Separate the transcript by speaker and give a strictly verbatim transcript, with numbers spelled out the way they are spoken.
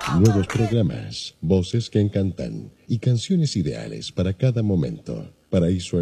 Speaker 1: Nuevos programas, voces que encantan y canciones ideales para cada momento. Paraíso